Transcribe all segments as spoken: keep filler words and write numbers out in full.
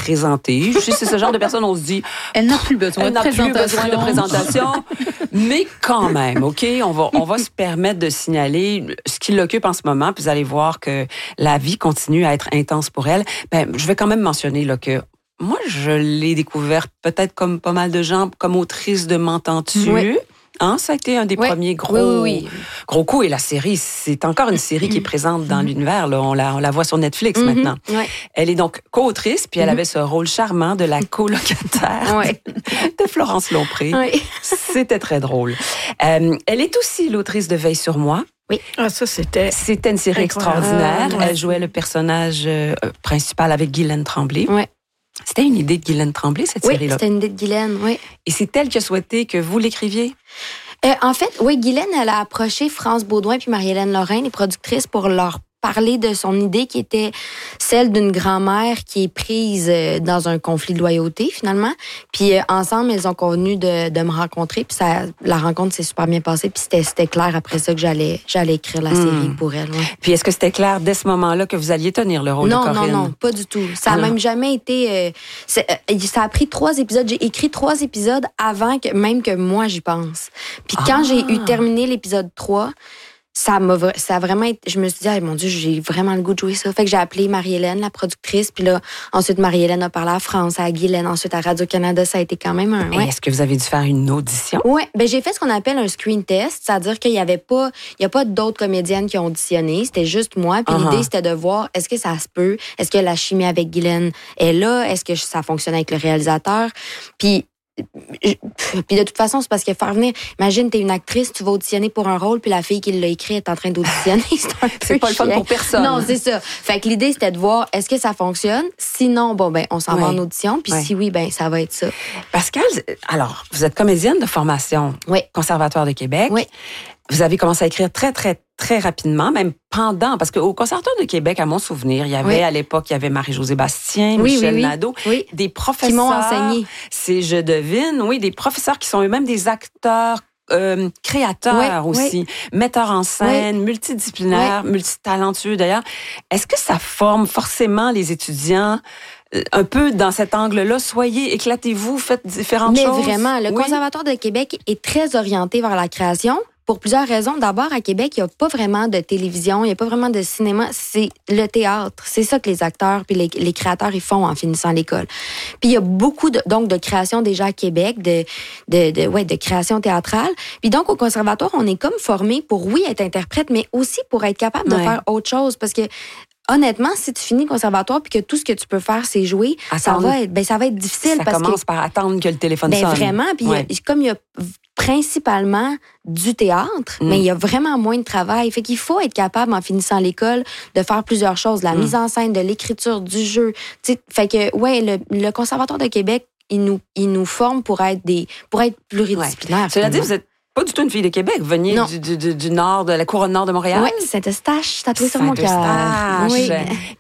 présenter. Je sais, c'est ce genre de personne, on se dit... Elle n'a plus besoin elle de n'a présentation. plus besoin de présentation. Mais quand même, OK, on va, on va se permettre de signaler ce qui l'occupe en ce moment, puis vous allez voir que la vie continue à être intense pour elle. Ben, je vais quand même mentionner là, que moi, je l'ai découverte peut-être comme pas mal de gens, comme autrice de M'entends-tu? Oui. Hein, ça a été un des oui. premiers gros, oui, oui, oui. gros coups. Et la série, c'est encore une série qui est présente dans mm-hmm. l'univers. Là. On, la, on la voit sur Netflix mm-hmm. maintenant. Oui. Elle est donc co-autrice, puis elle mm-hmm. avait ce rôle charmant de la colocataire oui. de Florence Lompré. Oui. C'était très drôle. Euh, elle est aussi l'autrice de Veille sur moi. Oui. Ah, ça, c'était... C'était une série extraordinaire. Ah, ouais. Elle jouait le personnage euh, principal avec Guylaine Tremblay. Oui. C'était une idée de Guylaine Tremblay, cette oui, série-là? Oui, c'était une idée de Guylaine, oui. Et c'est elle qui a souhaité que vous l'écriviez? Euh, en fait, oui, Guylaine, elle a approché France Baudouin puis Marie-Hélène Lorrain, les productrices, pour leur parler de son idée qui était celle d'une grand-mère qui est prise dans un conflit de loyauté, finalement. Puis euh, ensemble, elles ont convenu de, de me rencontrer. Puis ça, la rencontre s'est super bien passée. Puis c'était, c'était clair après ça que j'allais, j'allais écrire la mmh. série pour elle. Ouais. Puis est-ce que c'était clair dès ce moment-là que vous alliez tenir le rôle non, de Corinne? Non, non, pas du tout. Ça a même jamais été... Euh, c'est, euh, ça a pris trois épisodes. J'ai écrit trois épisodes avant que même que moi, j'y pense. Puis ah. quand j'ai eu terminé l'épisode trois... Ça m'a, ça a vraiment été, je me suis dit, ah, mon Dieu, j'ai vraiment le goût de jouer ça. Fait que j'ai appelé Marie-Hélène, la productrice, puis là, ensuite, Marie-Hélène a parlé à France, à Guylaine, ensuite à Radio-Canada, ça a été quand même un, ouais. Et est-ce que vous avez dû faire une audition? Oui, ben j'ai fait ce qu'on appelle un screen test, c'est-à-dire qu'il y avait pas, il y a pas d'autres comédiennes qui ont auditionné, c'était juste moi, puis uh-huh. l'idée, c'était de voir, est-ce que ça se peut, est-ce que la chimie avec Guylaine est là, est-ce que ça fonctionne avec le réalisateur, puis Puis de toute façon, c'est parce que faire venir... Imagine, t'es une actrice, tu vas auditionner pour un rôle, puis la fille qui l'a écrit est en train d'auditionner. C'est un peu C'est pas chiant. Le fun pour personne. Non, c'est ça. Fait que l'idée, c'était de voir, est-ce que ça fonctionne? Sinon, bon, ben, on s'en oui. va en audition. Puis oui. si oui, ben, ça va être ça. Pascal, alors, vous êtes comédienne de formation. Oui. Conservatoire de Québec. Oui. Vous avez commencé à écrire très, très, très rapidement, même pendant, parce qu'au Conservatoire de Québec, à mon souvenir, il y avait, oui. à l'époque, il y avait Marie-Josée Bastien, oui, Michel oui, oui. Nadeau, oui. des professeurs. Qui m'ont enseigné. C'est, je devine, oui, des professeurs qui sont eux-mêmes des acteurs euh, créateurs oui, aussi, oui. metteurs en scène, oui. multidisciplinaires, oui. multitalentueux d'ailleurs. Est-ce que ça forme forcément les étudiants un peu dans cet angle-là? Soyez, éclatez-vous, faites différentes Mais choses. Mais vraiment, le oui. Conservatoire de Québec est très orienté vers la création. Pour plusieurs raisons. D'abord, à Québec, il n'y a pas vraiment de télévision, il n'y a pas vraiment de cinéma. C'est le théâtre. C'est ça que les acteurs puis les, les créateurs ils font en finissant l'école. Puis il y a beaucoup de, donc de création déjà à Québec, de, de, de, ouais, de création théâtrale. Puis donc, au conservatoire, on est comme formé pour, oui, être interprète, mais aussi pour être capable de ouais. faire autre chose. Parce que honnêtement, si tu finis le conservatoire puis que tout ce que tu peux faire, c'est jouer, attendre. ça va être, ben, ça va être difficile. Ça parce commence que, par attendre que le téléphone ben, sonne. Vraiment. Puis ouais. comme il y a principalement du théâtre, mm. mais il y a vraiment moins de travail. Fait qu'il faut être capable, en finissant l'école, de faire plusieurs choses. La mm. mise en scène, de l'écriture, du jeu. T'sais, fait que, ouais, le, le Conservatoire de Québec, il nous, il nous forme pour être des, pour être pluridisciplinaires. Ouais. Cela dit, vous êtes pas du tout une fille de Québec. Vous veniez du, du, du, du nord, de la couronne nord de Montréal. Oui, Saint-Eustache, tatoué sur mon cœur. Oui.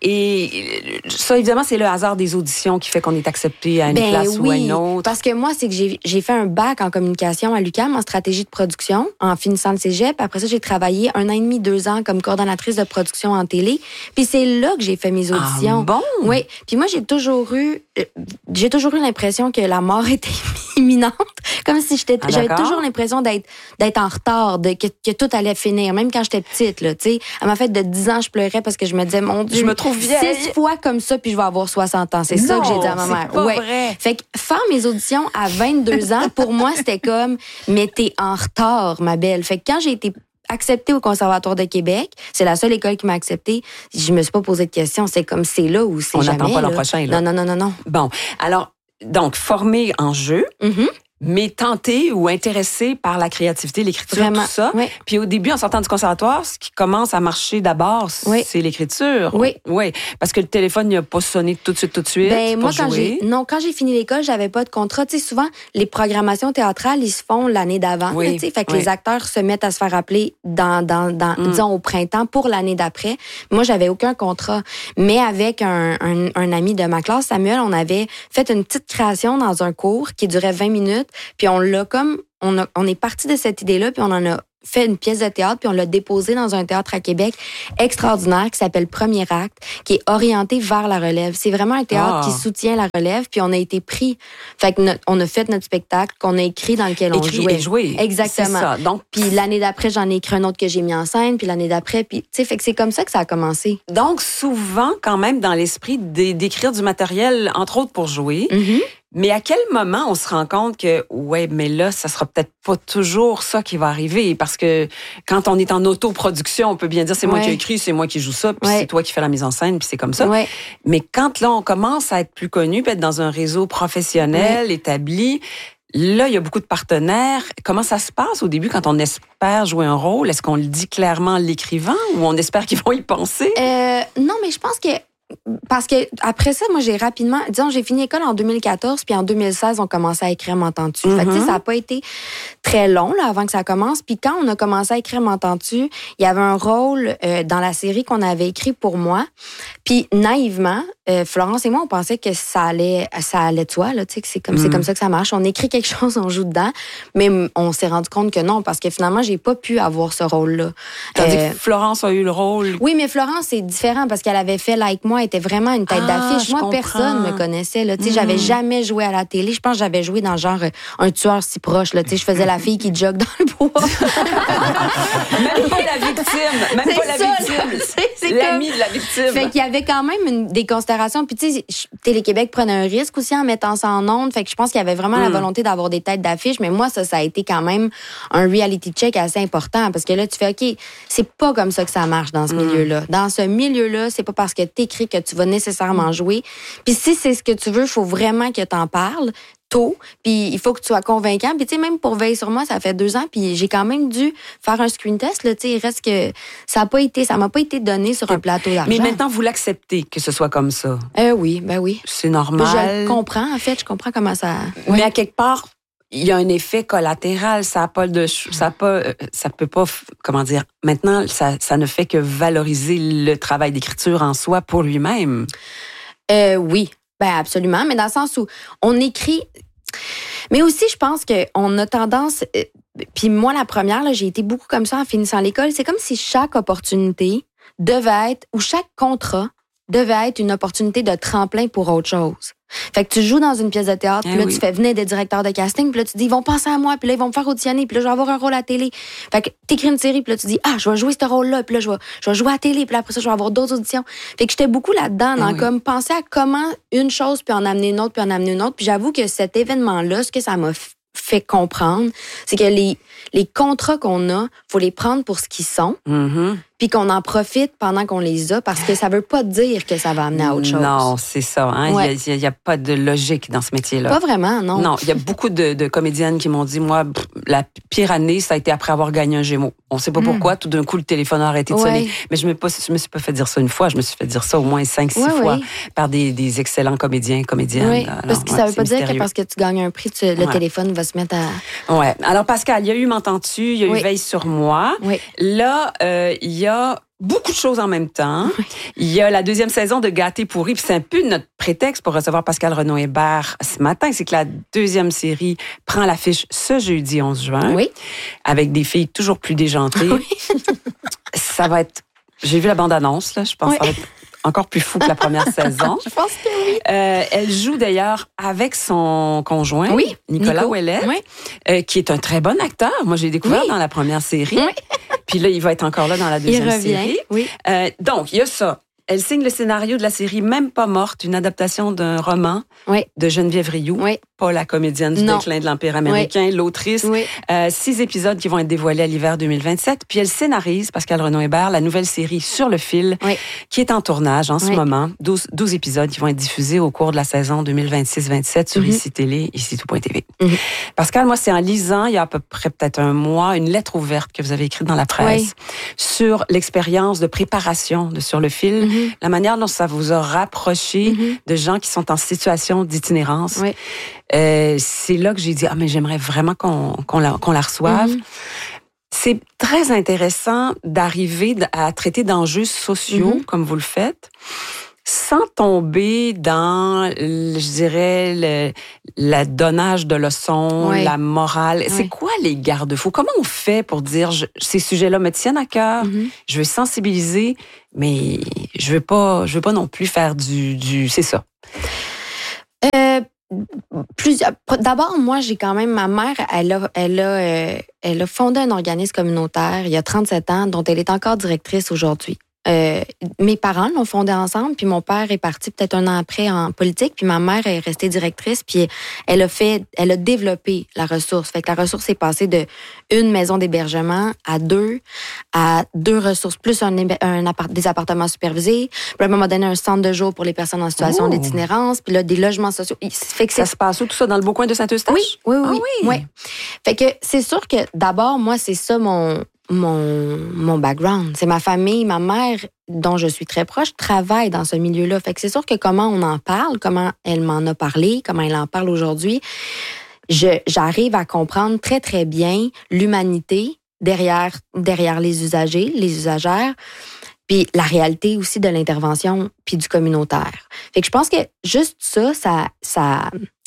Et ça, évidemment, c'est le hasard des auditions qui fait qu'on est accepté à une ben place oui, ou à une autre. Parce que moi, c'est que j'ai, j'ai fait un bac en communication à l'U Q A M, en stratégie de production, en finissant le cégep. Après ça, j'ai travaillé un an et demi, deux ans comme coordonnatrice de production en télé. Puis c'est là que j'ai fait mes auditions. Ah bon? Oui. Puis moi, j'ai toujours eu, j'ai toujours eu l'impression que la mort était imminente. Comme si j'étais, ah, j'avais toujours l'impression d'être d'être en retard, de que, que tout allait finir, même quand j'étais petite là, tu sais. À ma fête de dix ans, je pleurais parce que je me disais mon Dieu, je me trouve vieille. Six fois comme ça puis je vais avoir soixante ans. C'est non, ça que j'ai dit à ma c'est mère. Pas ouais. vrai. Fait que faire mes auditions à vingt-deux ans, pour moi, c'était comme mais t'es en retard, ma belle. Fait que quand j'ai été acceptée au Conservatoire de Québec, c'est la seule école qui m'a acceptée. Je me suis pas posé de questions, c'est comme c'est là ou c'est on jamais. On n'attend pas là. l'an prochain là. Non non non non non. Bon, alors donc formé en jeu. Mm-hmm. Mais tenté ou intéressé par la créativité, l'écriture, Vraiment, tout ça. Oui. Puis au début, en sortant du conservatoire, ce qui commence à marcher d'abord, oui. c'est l'écriture. Oui. Oui. Parce que le téléphone n'a pas sonné tout de suite, tout de suite. Ben, moi, quand jouer. j'ai, non, quand j'ai fini l'école, j'avais pas de contrat. Tu sais, souvent, les programmations théâtrales, ils se font l'année d'avant. Oui. Tu sais, fait que oui. les acteurs se mettent à se faire appeler dans, dans, dans mm. disons, au printemps pour l'année d'après. Moi, j'avais aucun contrat. Mais avec un, un, un ami de ma classe, Samuel, on avait fait une petite création dans un cours qui durait vingt minutes. Puis on l'a comme, on, a, on est parti de cette idée-là, puis on en a fait une pièce de théâtre, puis on l'a déposée dans un théâtre à Québec extraordinaire qui s'appelle Premier Acte, qui est orienté vers la relève. C'est vraiment un théâtre ah. qui soutient la relève, puis on a été pris. Fait que notre, on a fait notre spectacle qu'on a écrit dans lequel écrit on jouait. Et joué. Exactement. C'est ça. Donc, puis l'année d'après, j'en ai écrit un autre que j'ai mis en scène, puis l'année d'après, puis tu sais, fait que c'est comme ça que ça a commencé. Donc souvent, quand même, dans l'esprit d'écrire du matériel, entre autres pour jouer. Mm-hmm. Mais à quel moment on se rend compte que, ouais, mais là, ça sera peut-être pas toujours ça qui va arriver? Parce que quand on est en autoproduction, on peut bien dire, c'est ouais. moi qui ai écrit, c'est moi qui joue ça, puis ouais. c'est toi qui fais la mise en scène, puis c'est comme ça. Ouais. Mais quand là, on commence à être plus connu, puis être dans un réseau professionnel, ouais. établi, là, il y a beaucoup de partenaires. Comment ça se passe au début quand on espère jouer un rôle? Est-ce qu'on le dit clairement à l'écrivain ou on espère qu'ils vont y penser? Euh, non, mais je pense que parce que après ça, moi, j'ai rapidement... Disons, j'ai fini l'école en deux mille quatorze, puis en deux mille seize, on commençait à écrire M'entends-tu. Mm-hmm. Fait que, tu sais, ça n'a pas été très long, là, avant que ça commence. Puis quand on a commencé à écrire M'entends-tu, il y avait un rôle euh, dans la série qu'on avait écrit pour moi. Puis naïvement, euh, Florence et moi, on pensait que ça allait, ça allait de soi, là, tu sais, que c'est comme, mm-hmm. c'est comme ça que ça marche. On écrit quelque chose, on joue dedans. Mais on s'est rendu compte que non, parce que finalement, j'ai pas pu avoir ce rôle-là. Tandis euh, que Florence a eu le rôle. Oui, mais Florence, c'est différent parce qu'elle avait fait Like Moi, était vraiment une tête ah, d'affiche. Moi, comprends. Personne me connaissait. Là. Mmh. J'avais jamais joué à la télé. Je pense que j'avais joué dans genre un tueur si proche. Là. Je faisais la fille qui jogue dans le bois. Même pas la victime. Même c'est pas la ça, victime. C'est, c'est l'ami comme... de la victime. Fait qu'il y avait quand même une, des considérations. Puis tu sais, Télé-Québec prenait un risque aussi en mettant ça en ondes. Fait que je pense qu'il y avait vraiment mmh. la volonté d'avoir des têtes d'affiche. Mais moi, ça, ça a été quand même un reality check assez important. Parce que là, tu fais, OK, c'est pas comme ça que ça marche dans ce mmh. milieu-là. Dans ce milieu-là, c'est pas parce que t'écris que tu vas nécessairement jouer. Puis si c'est ce que tu veux, il faut vraiment que t'en parles tôt, puis il faut que tu sois convaincant. Puis tu sais, même pour Veille sur moi, ça fait deux ans, puis j'ai quand même dû faire un screen test. Là, tu sais, il reste que ça a pas été, ça m'a pas été donné sur un plateau d'argent. Mais maintenant, vous l'acceptez que ce soit comme ça? Euh, oui, ben oui. C'est normal. Je comprends, en fait, je comprends comment ça... Mais ouais. à quelque part, il y a un effet collatéral, ça a pas de, ça a pas, ça peut pas, comment dire. Maintenant, ça, ça ne fait que valoriser le travail d'écriture en soi pour lui-même. Euh, oui, ben absolument, mais dans le sens où on écrit. Mais aussi, je pense qu'on a tendance. Euh, puis moi, la première, là, j'ai été beaucoup comme ça en finissant l'école. C'est comme si chaque opportunité devait être, ou chaque contrat devait être une opportunité de tremplin pour autre chose. Fait que tu joues dans une pièce de théâtre, puis là, oui. tu fais venir des directeurs de casting, puis là, tu dis, ils vont penser à moi, puis là, ils vont me faire auditionner, puis là, je vais avoir un rôle à la télé. Fait que t'écris une série, puis là, tu dis, ah, je vais jouer ce rôle-là, puis là, je vais, je vais jouer à la télé, puis là, après ça, je vais avoir d'autres auditions. Fait que j'étais beaucoup là-dedans, dans oui. comme penser à comment une chose, puis en amener une autre, puis en amener une autre. Puis j'avoue que cet événement-là, ce que ça m'a f- fait comprendre, c'est que les, les contrats qu'on a, faut les prendre pour ce qu'ils sont. Mm-hmm. Puis qu'on en profite pendant qu'on les a, parce que ça veut pas dire que ça va amener à autre chose. Non, c'est ça. Hein? Ouais. Il n'y a, a pas de logique dans ce métier-là. Pas vraiment, non. Non, il y a beaucoup de, de comédiennes qui m'ont dit, moi, pff, la pire année, ça a été après avoir gagné un Gémeaux. On ne sait pas mm. pourquoi, tout d'un coup, le téléphone a arrêté de ouais. sonner. Mais je ne me, me suis pas fait dire ça une fois, je me suis fait dire ça au moins cinq, six ouais, fois ouais. par des, des excellents comédiens, comédiennes. Oui, Alors, parce que ouais, ça ne veut pas mystérieux. dire que parce que tu gagnes un prix, tu, le ouais. téléphone va se mettre à... Ouais. Alors, Pascal, il y a eu M'entends-tu, il y a eu oui. Veille sur moi. Oui. Là, euh, il y a... beaucoup de choses en même temps. Oui. Il y a la deuxième saison de Gâté pourri, puis c'est un peu notre prétexte pour recevoir Pascal Renaud-Hébert ce matin, c'est que la deuxième série prend l'affiche ce jeudi onze juin, oui. avec des filles toujours plus déjantées. Oui. Ça va être... J'ai vu la bande-annonce, là, je pense oui. que ça va être encore plus fou que la première saison. Je pense que oui. Euh, elle joue d'ailleurs avec son conjoint, oui, Nicolas Nico. Ouellet, oui. euh, qui est un très bon acteur. Moi, j'ai découvert oui. dans la première série. Oui. Puis là, il va être encore là dans la deuxième il revient. série. Oui. Euh, donc, il y a ça. Elle signe le scénario de la série Même pas morte, une adaptation d'un roman oui. de Geneviève Rioux, oui. pas la comédienne du non. déclin de l'Empire américain, oui. l'autrice. Oui. Euh, six épisodes qui vont être dévoilés à l'hiver deux mille vingt-sept. Puis elle scénarise, Pascal Renaud-Hébert, la nouvelle série Sur le fil, oui. qui est en tournage en ce oui. moment. douze, douze épisodes qui vont être diffusés au cours de la saison deux mille vingt-six vingt-sept sur mm-hmm. Ici Télé, ici tout point T V. Mm-hmm. Pascal, moi, c'est en lisant, il y a à peu près peut-être un mois, une lettre ouverte que vous avez écrite dans la presse oui. sur l'expérience de préparation de Sur le fil, mm-hmm. la manière dont ça vous a rapproché mm-hmm. de gens qui sont en situation d'itinérance. Oui. Euh, c'est là que j'ai dit, ah, mais j'aimerais vraiment qu'on, qu'on, la, qu'on la reçoive. Mm-hmm. C'est très intéressant d'arriver à traiter d'enjeux sociaux, mm-hmm. comme vous le faites, Sans tomber dans, je dirais, le, le donnage de leçons, oui. la morale. Oui. C'est quoi les garde-fous? Comment on fait pour dire, je, ces sujets-là me tiennent à cœur, mm-hmm. je veux sensibiliser, mais je veux pas, je veux pas non plus faire du, du c'est ça. Euh, plusieurs. D'abord, moi, j'ai quand même, ma mère, elle a, elle a, euh, elle a fondé un organisme communautaire il y a trente-sept ans, dont elle est encore directrice aujourd'hui. Euh, mes parents l'ont fondé ensemble, puis mon père est parti peut-être un an après en politique, puis ma mère est restée directrice, puis elle a fait, elle a développé la ressource. Fait que la ressource est passée de une maison d'hébergement à deux, à deux ressources plus un, un appart, des appartements supervisés. Puis à un moment donné, un centre de jour pour les personnes en situation oh. d'itinérance, puis là des logements sociaux. Fait que ça se passe où tout ça dans le beau coin de Saint-Eustache? Oui, oui, oui, ah, oui. oui. Fait que c'est sûr que d'abord moi c'est ça mon Mon, mon background. C'est ma famille, ma mère, dont je suis très proche, travaille dans ce milieu-là. Fait que c'est sûr que comment on en parle, comment elle m'en a parlé, comment elle en parle aujourd'hui, je, j'arrive à comprendre très, très bien l'humanité derrière, derrière les usagers, les usagères, puis la réalité aussi de l'intervention puis du communautaire. Fait que je pense que juste ça, ça... ça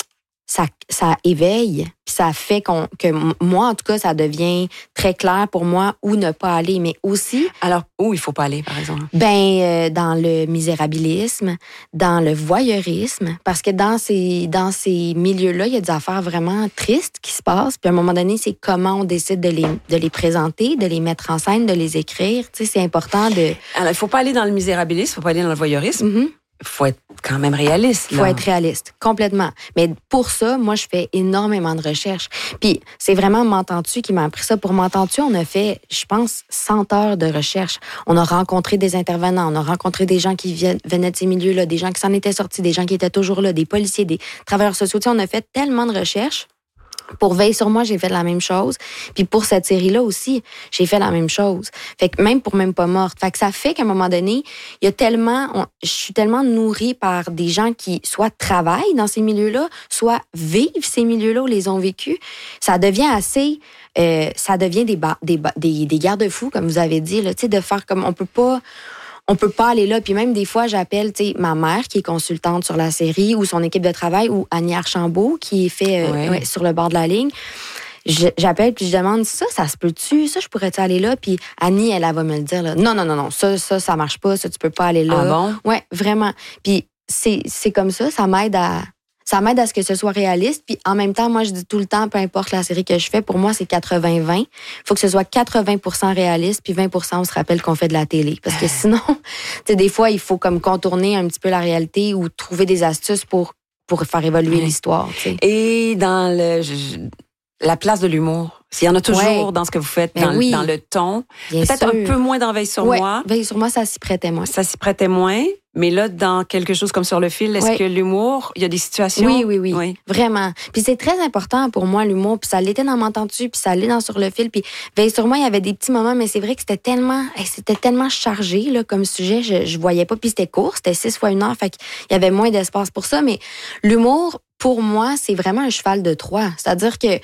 Ça, ça éveille, puis ça fait qu'on, que moi, en tout cas, ça devient très clair pour moi où ne pas aller, mais aussi... Alors, où il faut pas aller, par exemple? Ben, euh, dans le misérabilisme, dans le voyeurisme, parce que dans ces, dans ces milieux-là, il y a des affaires vraiment tristes qui se passent, puis à un moment donné, c'est comment on décide de les, de les présenter, de les mettre en scène, de les écrire, tu sais, c'est important de... Alors, il faut pas aller dans le misérabilisme, il faut pas aller dans le voyeurisme. Mm-hmm. Faut être quand même réaliste. Il faut être réaliste, complètement. Mais pour ça, moi, je fais énormément de recherches. Puis, c'est vraiment M'entends-tu qui m'a appris ça. Pour M'entends-tu, on a fait, je pense, cent heures de recherche. On a rencontré des intervenants, on a rencontré des gens qui venaient de ces milieux-là, des gens qui s'en étaient sortis, des gens qui étaient toujours là, des policiers, des travailleurs sociaux. Tu sais, on a fait tellement de recherches. Pour Veille sur moi, j'ai fait la même chose. Puis pour cette série-là aussi, j'ai fait la même chose. Fait que même pour Même pas morte. Fait que ça fait qu'à un moment donné, il y a tellement, on, je suis tellement nourrie par des gens qui soit travaillent dans ces milieux-là, soit vivent ces milieux-là ou les ont vécus. Ça devient assez, euh, ça devient des, ba- des, ba- des, des garde-fous, comme vous avez dit, là, tu sais, de faire comme, on peut pas, on peut pas aller là. Puis même des fois, j'appelle, tu sais, ma mère qui est consultante sur la série ou son équipe de travail ou Annie Archambault qui est fait euh, ouais. Ouais, sur le bord de la ligne. Je, j'appelle puis je demande ça, ça se peut-tu? Ça, je pourrais-tu aller là? Puis Annie, elle, elle va me le dire. Là. Non, non, non, non, ça, ça, ça marche pas. Ça, tu peux pas aller là. Ah bon? Ouais, vraiment. Puis c'est, c'est comme ça, ça m'aide à... Ça m'aide à ce que ce soit réaliste. Puis en même temps, moi, je dis tout le temps, peu importe la série que je fais, pour moi, c'est quatre-vingts vingt. Il faut que ce soit quatre-vingts pour cent réaliste, puis vingt pour cent on se rappelle qu'on fait de la télé. Parce que sinon, tu sais, des fois, il faut comme contourner un petit peu la réalité ou trouver des astuces pour, pour faire évoluer ouais. l'histoire. T'sais. Et dans le, je, la place de l'humour, s'il y en a toujours ouais. dans ce que vous faites, dans, oui. dans le ton, bien peut-être sûr. Un peu moins dans Veille sur ouais. moi. Veille sur moi, ça s'y prêtait moins. Ça s'y prêtait moins. Mais là, dans quelque chose comme Sur le fil, est-ce oui. que l'humour, il y a des situations? Oui, oui, oui, oui. Vraiment. Puis c'est très important pour moi, l'humour. Puis ça l'était dans M'entends-tu, puis ça l'est dans Sur le fil. Puis Veille sur moi, il y avait des petits moments, mais c'est vrai que c'était tellement, c'était tellement chargé là, comme sujet, je, je voyais pas. Puis c'était court, c'était six fois une heure, fait qu'il y avait moins d'espace pour ça. Mais l'humour, pour moi, c'est vraiment un cheval de Troie. C'est-à-dire que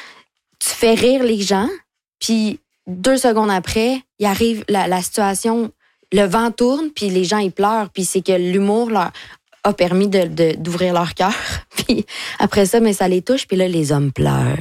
tu fais rire les gens, puis deux secondes après, il arrive la, la situation... Le vent tourne, puis les gens, ils pleurent, puis c'est que l'humour leur a permis de, de, d'ouvrir leur cœur. Puis après ça, mais ça les touche, puis là, les hommes pleurent.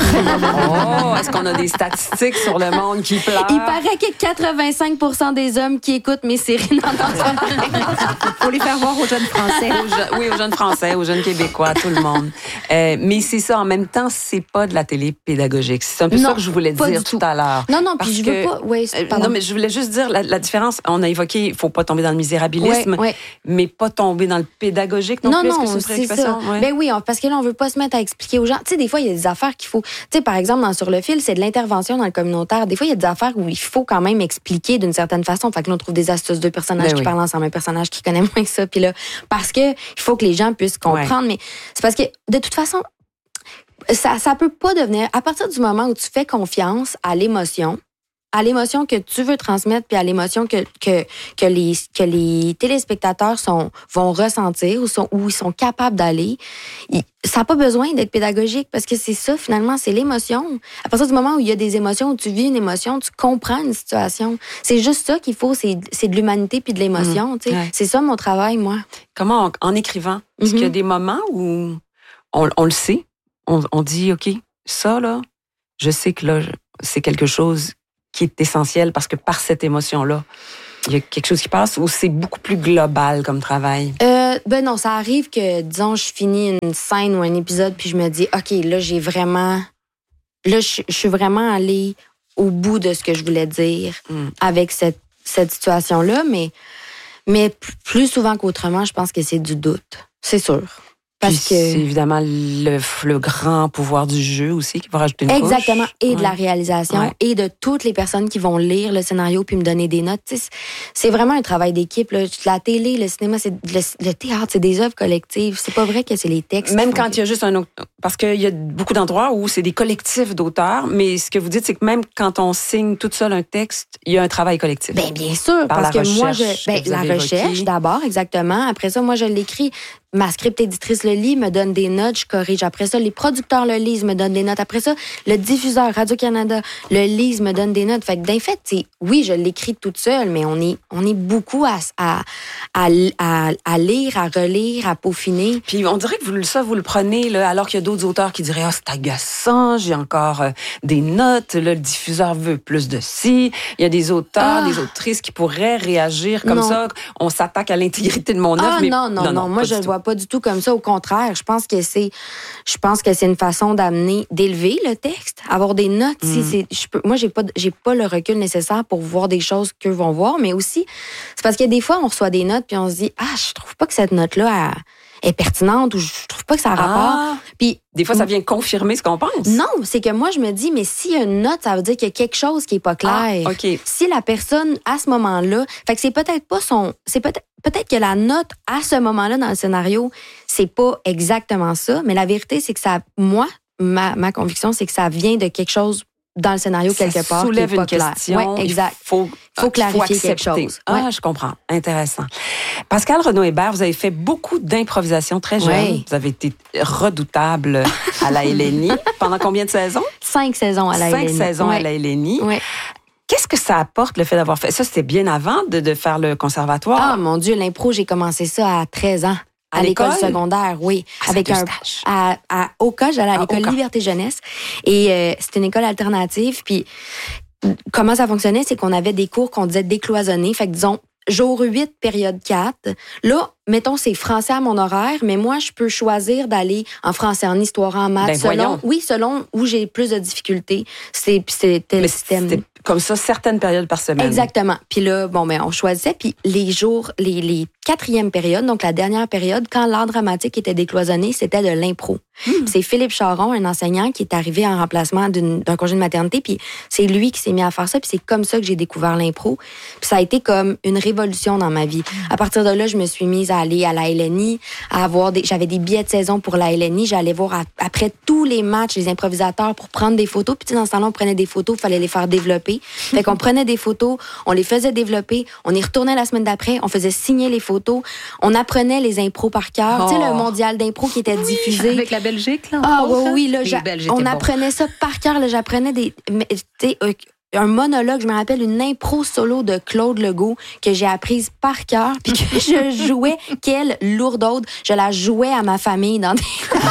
Oh, est-ce qu'on a des statistiques sur le monde qui pleure? Il paraît que quatre-vingt-cinq pour cent des hommes qui écoutent mes séries n'entendent pas. Faut les faire voir aux jeunes Français. Aux je... Oui, aux jeunes Français, aux jeunes Québécois, tout le monde. Euh, mais c'est ça, en même temps, c'est pas de la télé pédagogique. C'est un peu non, ça que je voulais dire tout. tout à l'heure. Non, non, puis je veux que, pas... Oui, non, mais je voulais juste dire la, la différence. On a évoqué, il faut pas tomber dans le misérabilisme, ouais, ouais. mais pas tomber dans le pédagogique non, non plus. Non, est-ce que c'est une préoccupation? Ça. Ouais. Ben oui, parce que là, on veut pas se mettre à expliquer aux gens. Tu sais, des fois, il y a des affaires qu'il faut... Tu sais, par exemple, dans Sur le fil, c'est de l'intervention dans le communautaire. Des fois, il y a des affaires où il faut quand même expliquer d'une certaine façon. Fait que là, on trouve des astuces, deux personnages ben qui oui. parlent ensemble, un personnage qui connaît moins que ça. Puis là, parce que il faut que les gens puissent comprendre. Ouais. Mais c'est parce que, de toute façon, ça, ça peut pas devenir... À partir du moment où tu fais confiance à l'émotion, à l'émotion que tu veux transmettre puis à l'émotion que que que les que les téléspectateurs sont vont ressentir ou sont où ils sont capables d'aller, ils, ça n'a pas besoin d'être pédagogique parce que c'est ça finalement, c'est l'émotion. À partir du moment où il y a des émotions, où tu vis une émotion, tu comprends une situation. C'est juste ça qu'il faut, c'est c'est de l'humanité puis de l'émotion, mmh, tu sais. Ouais. C'est ça mon travail moi. Comment en, en écrivant, est-ce mm-hmm. qu'il y a des moments où on, on le sait, on, on dit OK, ça là, je sais que là c'est quelque chose qui est essentiel parce que par cette émotion-là, il y a quelque chose qui passe ou c'est beaucoup plus global comme travail? Euh, ben non, ça arrive que, disons, je finis une scène ou un épisode puis je me dis, OK, là, j'ai vraiment... Là, je, je suis vraiment allée au bout de ce que je voulais dire mm. avec cette, cette situation-là, mais, mais plus souvent qu'autrement, je pense que c'est du doute. C'est sûr. Parce que c'est évidemment le, le grand pouvoir du jeu aussi qui va rajouter une couche. Exactement. Et ouais. de la réalisation ouais. et de toutes les personnes qui vont lire le scénario puis me donner des notes. T'sais, c'est vraiment un travail d'équipe. Là. La télé, le cinéma, c'est le, le théâtre, c'est des œuvres collectives. C'est pas vrai que c'est les textes. Même quand il y a juste un autre... Parce qu'il y a beaucoup d'endroits où c'est des collectifs d'auteurs, mais ce que vous dites, c'est que même quand on signe toute seule un texte, il y a un travail collectif. Ben bien sûr. Par parce que moi, je... Ben, la recherche d'abord, exactement. Après ça, moi, je l'écris. Ma script éditrice le lit, me donne des notes, je corrige. Après ça, les producteurs le lisent, me donnent des notes. Après ça, le diffuseur Radio-Canada le lise, me donne des notes. Fait que d'un fait, c'est, oui, je l'écris toute seule, mais on est, on est beaucoup à, à, à, à, à lire, à relire, à peaufiner. Puis on dirait que vous, ça, vous le prenez, là, alors qu'il y a d'autres auteurs qui diraient « Ah, oh, c'est agaçant, j'ai encore euh, des notes, là, le diffuseur veut plus de ci. » Il y a des auteurs, ah. des autrices qui pourraient réagir comme non. ça. On s'attaque à l'intégrité de mon œuvre. Ah, mais non, non, non, non. Moi, je le vois pas du tout comme ça. Au contraire, je pense que c'est, je pense que c'est une façon d'amener, d'élever le texte, avoir des notes. Mm. Si c'est, je peux, moi, j'ai pas, j'ai pas le recul nécessaire pour voir des choses qu'eux vont voir, mais aussi, c'est parce que des fois, on reçoit des notes puis on se dit, ah, je trouve pas que cette note-là elle, est pertinente ou je trouve pas que ça a rapport. Ah, puis des fois, ça vient confirmer ce qu'on pense. Non, c'est que moi, je me dis, mais s'il y a une note, ça veut dire qu'il y a quelque chose qui est pas clair. Ah, okay. Si la personne, à ce moment-là, fait que c'est peut-être pas son, c'est peut-être, peut-être que la note, à ce moment-là, dans le scénario, c'est pas exactement ça, mais la vérité, c'est que ça, moi, ma, ma conviction, c'est que ça vient de quelque chose dans le scénario ça quelque part. Soulève qui est pas une clair. question. Ouais, exact. Il faut, faut clarifier faut quelque chose. Ah, ouais. je comprends. Intéressant. Pascale Renaud-Hébert, vous avez fait beaucoup d'improvisation très jeune. Ouais. Vous avez été redoutable à la L N I. Pendant combien de saisons? Cinq saisons à la L N I. Cinq saisons ouais. à la L N I. Ouais. Qu'est-ce que ça apporte, le fait d'avoir fait ça? C'était bien avant de, de faire le conservatoire. Ah, mon Dieu, l'impro, j'ai commencé ça à treize ans. À, à l'école? l'école secondaire, oui. À avec un à, à Oka, j'allais à, à l'école Oka. Liberté Jeunesse. Et euh, c'était une école alternative. Puis comment ça fonctionnait, c'est qu'on avait des cours qu'on disait décloisonnés. Fait que disons, jour huit, période quatre. Là, mettons, c'est français à mon horaire, mais moi, je peux choisir d'aller en français, en histoire, en maths, ben, selon, voyons. oui, selon où j'ai plus de difficultés. C'est, c'était le système. C'était comme ça, certaines périodes par semaine. Exactement. Puis là, bon, ben, on choisissait. Puis les jours, les, les quatrièmes périodes, donc la dernière période, quand l'art dramatique était décloisonné, c'était de l'impro. Mmh. C'est Philippe Charon, un enseignant, qui est arrivé en remplacement d'une, d'un congé de maternité. Puis c'est lui qui s'est mis à faire ça. Puis c'est comme ça que j'ai découvert l'impro. Puis ça a été comme une révolution dans ma vie. Mmh. À partir de là, je me suis mise à aller à la L N I, à avoir des, j'avais des billets de saison pour la L N I. J'allais voir à, après tous les matchs les improvisateurs pour prendre des photos. Puis tu sais, dans ce temps-là, on prenait des photos, il fallait les faire développer. Fait qu'on prenait des photos, on les faisait développer, on y retournait la semaine d'après, on faisait signer les photos, on apprenait les impros par cœur. Oh. Tu sais, le mondial d'impro qui était oui, diffusé. Avec la Belgique, là. Ah oui, oui, là, on apprenait bon. ça par cœur. Là, j'apprenais des... Tu sais, euh, un monologue, je me rappelle une impro solo de Claude Legault que j'ai apprise par cœur puis que je jouais, quelle lourdaude, je la jouais à ma famille dans des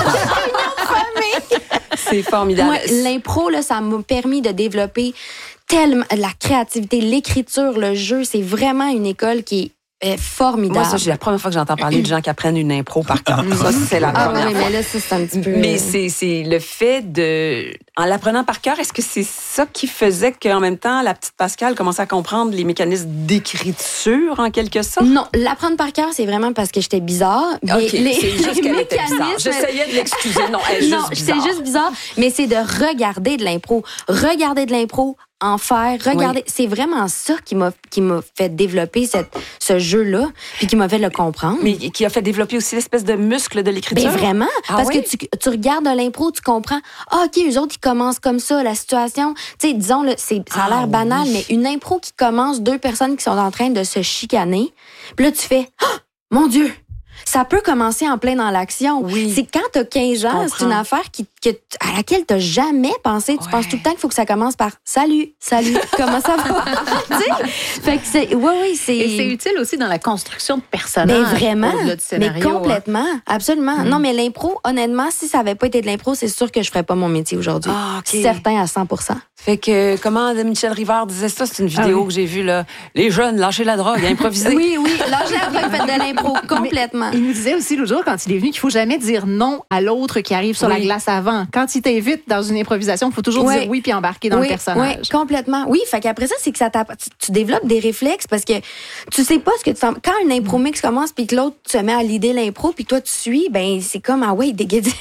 C'est formidable. Ouais, l'impro, là, ça m'a permis de développer tellement la créativité, l'écriture, le jeu. C'est vraiment une école qui est est formidable. Moi, ça, c'est la première fois que j'entends parler de gens qui apprennent une impro par cœur. Ça, c'est la première ah, oui, fois. mais là, ça, c'est un petit peu... Mais c'est, c'est le fait de... En l'apprenant par cœur, est-ce que c'est ça qui faisait qu'en même temps, la petite Pascale commençait à comprendre les mécanismes d'écriture, en quelque sorte? Non, l'apprendre par cœur, c'est vraiment parce que j'étais bizarre. OK, les, c'est juste qu'elle était bizarre. J'essayais de l'excuser. Non, elle est juste non, bizarre. Non, c'est juste bizarre, mais c'est de regarder de l'impro. Regarder de l'impro, en faire, regarder. Oui. C'est vraiment ça qui m'a qui m'a fait développer cette, ce jeu-là, puis qui m'a fait le comprendre. Mais qui a fait développer aussi l'espèce de muscle de l'écriture. Ben vraiment, ah, parce oui? que tu, tu regardes de l'impro, tu comprends. Ah, OK, eux autres, ils commence comme ça, la situation, tu sais, disons, là, c'est, ça a l'air Ah, banal, oui. mais une impro qui commence, deux personnes qui sont en train de se chicaner, puis là, tu fais, oh, mon Dieu! Ça peut commencer en plein dans l'action. Oui. C'est quand t'as quinze ans, c'est une affaire qui, que, à laquelle t'as jamais pensé. Tu Ouais. penses tout le temps qu'il faut que ça commence par « Salut, salut, comment ça va? » Tu sais? Fait que c'est... Oui, oui, c'est... Et c'est utile aussi dans la construction de personnages. Ben vraiment, au-delà du scénario, mais complètement, hein. absolument. Mm. Non, mais l'impro, honnêtement, si ça avait pas été de l'impro, c'est sûr que je ferais pas mon métier aujourd'hui. Ah, OK. Certain à cent pour cent. Fait que, comment Michel Rivard disait ça, c'est une vidéo Ah oui. que j'ai vue, là. Les jeunes, lâchez la drogue, improvisez. Oui, oui, là, j'ai fait de l'impro complètement. Il nous disait aussi l'autre jour, quand il est venu, qu'il faut jamais dire non à l'autre qui arrive sur Oui. la glace avant. Quand il t'invite dans une improvisation, il faut toujours Ouais. dire oui puis embarquer dans oui, le personnage. Oui, complètement. Oui, fait qu'après ça, c'est que ça t'app- tu, tu développes des réflexes parce que tu sais pas ce que tu t'en... Quand une impro mix commence puis que l'autre se met à l'idée l'impro puis que toi tu suis, ben c'est comme ah ouais, déguédine.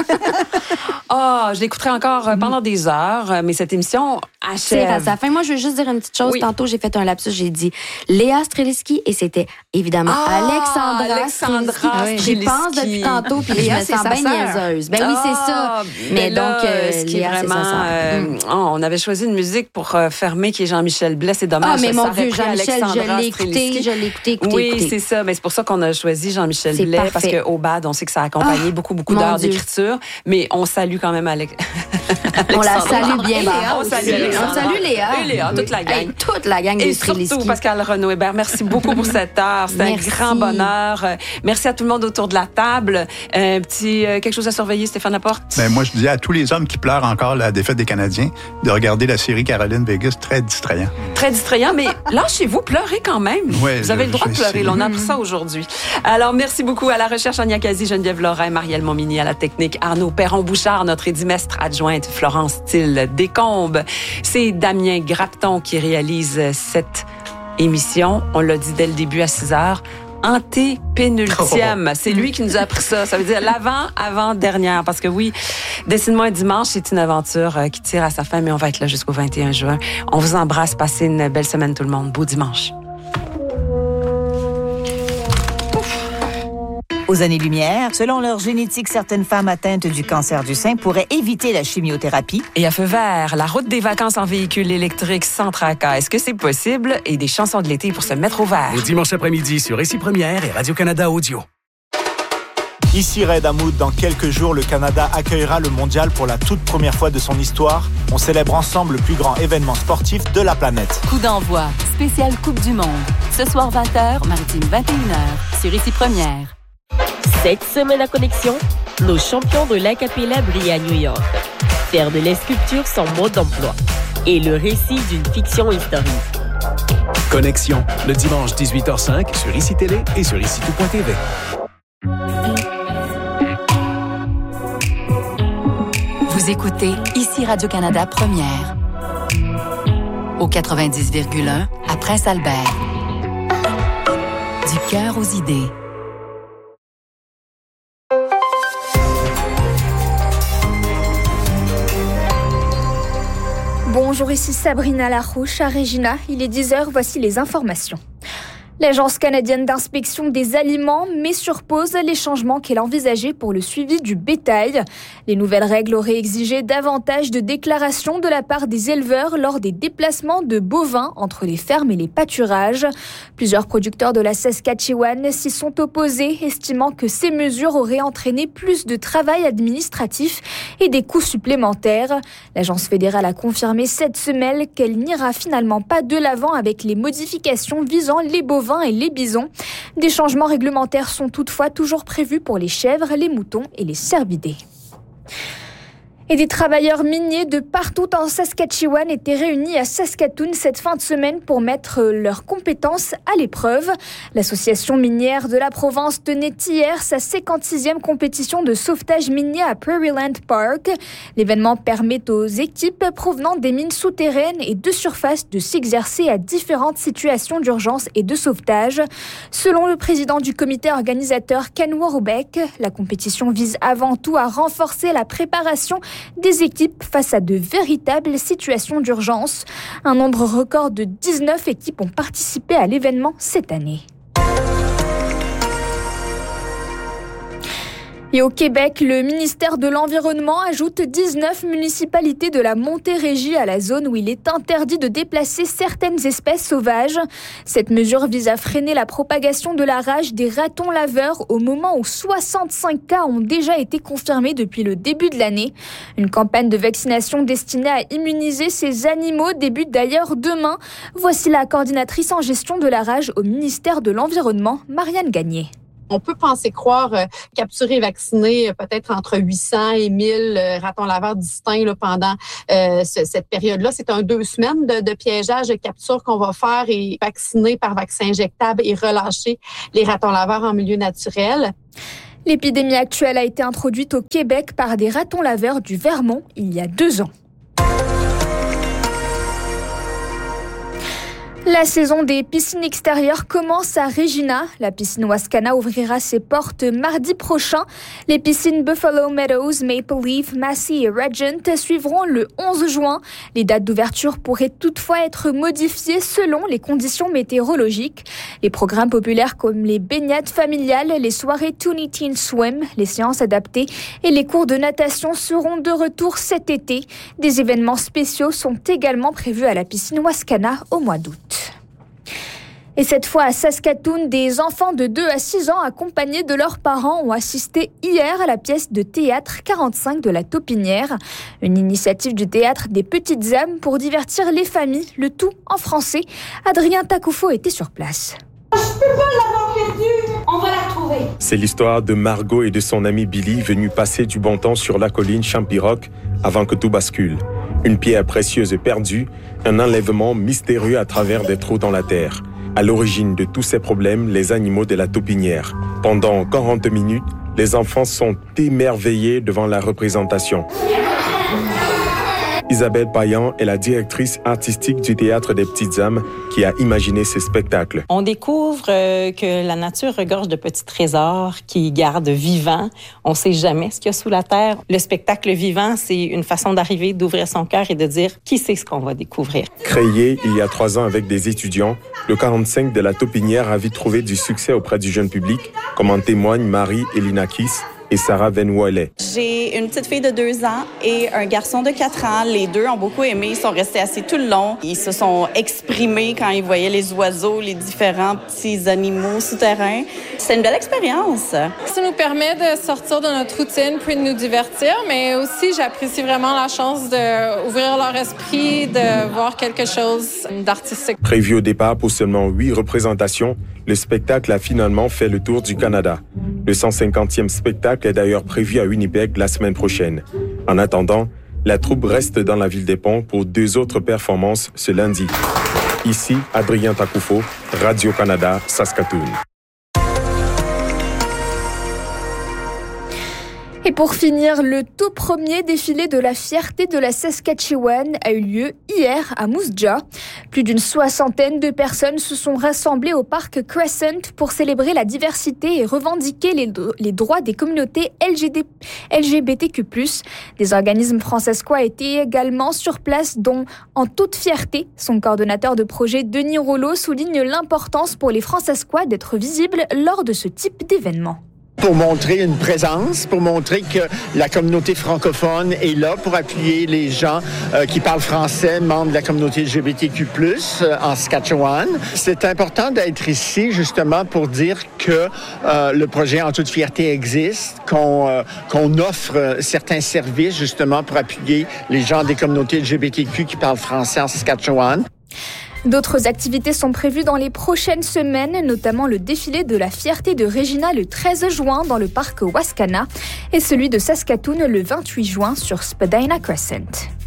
Ah, je l'écouterai encore euh, pendant des heures, euh, mais cette émission C'est à achève. sa fin. Moi, je veux juste dire une petite chose. Oui. Tantôt, j'ai fait un lapsus, j'ai dit Léa Streliski et c'était évidemment Ah, Alexandra, Alexandra Streliski. J'y pense Streliski. depuis tantôt puis je Léa, me c'est sens sa bien sœur. niaiseuse. Ben oui, c'est ça. Ah, Mais là, donc, euh, ce qui est Léa, c'est vraiment, sa sœur. euh, Mm. oh, on avait choisi une musique pour euh, fermer qui est Jean-Michel Blais. C'est dommage. Ah, mais ça mon aurait Dieu, pris Jean-Michel, je Alexandra l'ai écouté, Streliski. je l'ai écouté, écouté, Oui, écouté. c'est ça. Mais c'est pour ça qu'on a choisi Jean-Michel C'est Blais parce parfait. qu'au bad, on sait que ça a accompagné Ah, beaucoup, beaucoup mon d'heures Dieu. d'écriture. Mais on salue quand même Alex. On la Alexandra. salue bien Et bas. Léa On aussi. salue Alexandra. On salue Léa. Et Léa, toute la gang. Hey, toute la gang Et de surtout, Streliski. Pascal Renaud Hébert, merci beaucoup pour cette heure. C'était un Merci. grand bonheur. Euh, Merci à tout le monde autour de la table. Un petit euh, quelque chose à surveiller, Stéphane Laporte? Ben, moi, je dis à tous les hommes qui pleurent encore la défaite des Canadiens de regarder la série Caroline Vegas, très distrayant. Très distrayant, mais lâchez-vous, pleurez quand même. Ouais, Vous avez je- le droit de je pleurer. sais. Là, on a appris ça aujourd'hui. Alors, merci beaucoup à la recherche, Ania Kazi, Geneviève Lorrain, Marielle Montmini, à la technique, Arnaud Perron-Bouchard, notre édimestre adjointe, Florence Thiel Descombes. C'est Damien Grapton qui réalise cette émission. On l'a dit dès le début à six heures. Antépénultième. C'est lui qui nous a appris ça. Ça veut dire l'avant, avant-dernière. Parce que oui, Dessine-moi un dimanche, c'est une aventure euh, qui tire à sa fin, mais on va être là jusqu'au vingt et un juin. On vous embrasse. Passez une belle semaine tout le monde. Beau dimanche. Aux années-lumière, selon leur génétique, certaines femmes atteintes du cancer du sein pourraient éviter la chimiothérapie. Et à feu vert, la route des vacances en véhicule électrique sans tracas. Est-ce que c'est possible? Et des chansons de l'été pour se mettre au vert. Au dimanche après-midi sur Récit Première et Radio-Canada Audio. Ici Red Hamoud, dans quelques jours, le Canada accueillera le mondial pour la toute première fois de son histoire. On célèbre ensemble le plus grand événement sportif de la planète. Coup d'envoi, spécial Coupe du Monde. Ce soir vingt heures, Maritime vingt et une heures, sur Récit Première. Cette semaine à Connexion, nos champions de l'acapella brillent à New York. Faire de la sculpture sans mode d'emploi. Et le récit d'une fiction historique. Connexion, le dimanche dix-huit heures cinq sur Ici Télé et sur ici tout point t v. Vous écoutez Ici Radio-Canada Première. Au quatre-vingt-dix virgule un, à Prince-Albert. Du cœur aux idées. Bonjour, ici Sabrina Larouche à Regina. Il est dix heures, voici les informations. L'Agence canadienne d'inspection des aliments met sur pause les changements qu'elle envisageait pour le suivi du bétail. Les nouvelles règles auraient exigé davantage de déclarations de la part des éleveurs lors des déplacements de bovins entre les fermes et les pâturages. Plusieurs producteurs de la Saskatchewan s'y sont opposés, estimant que ces mesures auraient entraîné plus de travail administratif et des coûts supplémentaires. L'Agence fédérale a confirmé cette semaine qu'elle n'ira finalement pas de l'avant avec les modifications visant les bovins et les bisons. Des changements réglementaires sont toutefois toujours prévus pour les chèvres, les moutons et les cervidés. Et des travailleurs miniers de partout en Saskatchewan étaient réunis à Saskatoon cette fin de semaine pour mettre leurs compétences à l'épreuve. L'association minière de la province tenait hier sa cinquante-sixième compétition de sauvetage minier à Prairieland Park. L'événement permet aux équipes provenant des mines souterraines et de surface de s'exercer à différentes situations d'urgence et de sauvetage. Selon le président du comité organisateur Ken Warbeck, la compétition vise avant tout à renforcer la préparation des équipes face à de véritables situations d'urgence. Un nombre record de dix-neuf équipes ont participé à l'événement cette année. Et au Québec, le ministère de l'Environnement ajoute dix-neuf municipalités de la Montérégie à la zone où il est interdit de déplacer certaines espèces sauvages. Cette mesure vise à freiner la propagation de la rage des ratons laveurs au moment où soixante-cinq cas ont déjà été confirmés depuis le début de l'année. Une campagne de vaccination destinée à immuniser ces animaux débute d'ailleurs demain. Voici la coordinatrice en gestion de la rage au ministère de l'Environnement, Marianne Gagné. On peut penser croire euh, capturer et vacciner euh, peut-être entre huit cents et mille euh, ratons laveurs distincts là, pendant euh, ce, cette période-là. C'est un deux semaines de, de piégeage, de capture qu'on va faire et vacciner par vaccin injectable et relâcher les ratons laveurs en milieu naturel. L'épidémie actuelle a été introduite au Québec par des ratons laveurs du Vermont il y a deux ans. La saison des piscines extérieures commence à Regina. La piscine Wascana ouvrira ses portes mardi prochain. Les piscines Buffalo Meadows, Maple Leaf, Massey et Regent suivront le onze juin. Les dates d'ouverture pourraient toutefois être modifiées selon les conditions météorologiques. Les programmes populaires comme les baignades familiales, les soirées Toonie Teen Swim, les séances adaptées et les cours de natation seront de retour cet été. Des événements spéciaux sont également prévus à la piscine Wascana au mois d'août. Et cette fois à Saskatoon, des enfants de deux à six ans accompagnés de leurs parents ont assisté hier à la pièce de théâtre quarante-cinq de la Taupinière. Une initiative du théâtre des Petites âmes pour divertir les familles, le tout en français. Adrien Takoufo était sur place. Je peux pas l'avoir perdue, on va la retrouver. C'est l'histoire de Margot et de son ami Billy venus passer du bon temps sur la colline Champirock avant que tout bascule. Une pierre précieuse perdue, un enlèvement mystérieux à travers des trous dans la terre. À l'origine de tous ces problèmes, les animaux de la taupinière. Pendant quarante minutes, les enfants sont émerveillés devant la représentation. Isabelle Payan est la directrice artistique du Théâtre des Petites âmes qui a imaginé ces spectacles. On découvre euh, que la nature regorge de petits trésors qui gardent vivant. On ne sait jamais ce qu'il y a sous la terre. Le spectacle vivant, c'est une façon d'arriver, d'ouvrir son cœur et de dire qui sait ce qu'on va découvrir. Créé il y a trois ans avec des étudiants, le quarante-cinq de la Taupinière a vite trouvé du succès auprès du jeune public, comme en témoignent Marie Elinakis et Sarah Venoualet. J'ai une petite fille de deux ans et un garçon de quatre ans. Les deux ont beaucoup aimé. Ils sont restés assis tout le long. Ils se sont exprimés quand ils voyaient les oiseaux, les différents petits animaux souterrains. C'est une belle expérience. Ça nous permet de sortir de notre routine puis de nous divertir, mais aussi j'apprécie vraiment la chance d'ouvrir leur esprit, de voir quelque chose d'artistique. Prévu au départ pour seulement huit représentations, le spectacle a finalement fait le tour du Canada. Le cent cinquantième spectacle est d'ailleurs prévu à Winnipeg la semaine prochaine. En attendant, la troupe reste dans la ville des Ponts pour deux autres performances ce lundi. Ici, Adrien Takoufo, Radio-Canada, Saskatoon. Et pour finir, le tout premier défilé de la fierté de la Saskatchewan a eu lieu hier à Moose Jaw. Plus d'une soixantaine de personnes se sont rassemblées au parc Crescent pour célébrer la diversité et revendiquer les, les droits des communautés L G B T Q plus. Des organismes francescois étaient également sur place, dont En toute fierté, son coordonnateur de projet Denis Rouleau souligne l'importance pour les francescois d'être visibles lors de ce type d'événement. Pour montrer une présence, pour montrer que la communauté francophone est là pour appuyer les gens euh, qui parlent français, membres de la communauté L G B T Q plus, euh, en Saskatchewan. C'est important d'être ici justement pour dire que euh, le projet En toute fierté existe, qu'on, euh, qu'on offre certains services justement pour appuyer les gens des communautés L G B T Q qui parlent français en Saskatchewan. D'autres activités sont prévues dans les prochaines semaines, notamment le défilé de la fierté de Regina le treize juin dans le parc Wascana et celui de Saskatoon le vingt-huit juin sur Spadina Crescent.